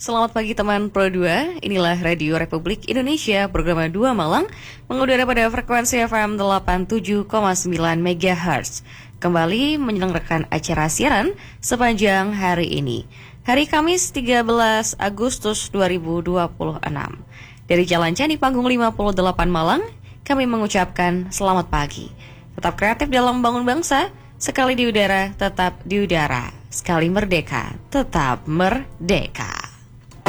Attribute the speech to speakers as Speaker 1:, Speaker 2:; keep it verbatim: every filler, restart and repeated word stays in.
Speaker 1: Selamat pagi teman Pro dua, inilah Radio Republik Indonesia, program dua Malang, mengudara pada frekuensi F M delapan puluh tujuh koma sembilan megahertz. Kembali menyelenggarakan acara siaran sepanjang hari ini, hari Kamis tiga belas Agustus dua ribu dua puluh enam. Dari Jalan Candi Panggung lima puluh delapan Malang, kami mengucapkan selamat pagi. Tetap kreatif dalam membangun bangsa, sekali di udara, tetap di udara. Sekali merdeka, tetap merdeka.